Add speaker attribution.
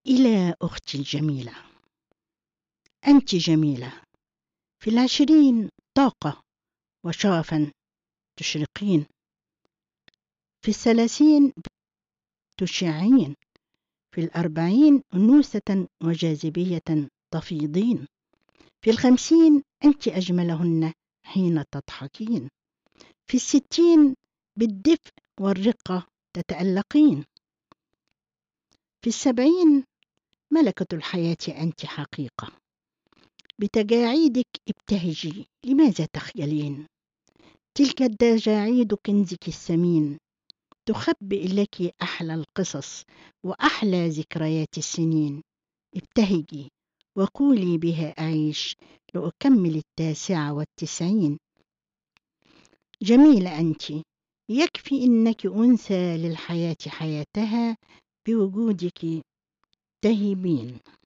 Speaker 1: إلى أختي الجميلة، أنت جميلة في 20 طاقة وشغفا تشرقين، في 30 تشعين، في 40 أنوثة وجاذبية تفيضين، في 50 أنت أجملهن حين تضحكين، في 60 بالدفء والرقة تتألقين، في 70 ملكة الحياة أنت حقيقة، بتجاعيدك ابتهجي لماذا تخجلين؟ تلك التجاعيد كنزك الثمين، تخبئ لك أحلى القصص وأحلى ذكريات السنين، ابتهجي وقولي بها أعيش لأكمل 99. جميلة أنتِ، يكفي إنك أنثى للحياة حياتها، بوجودك تهبين.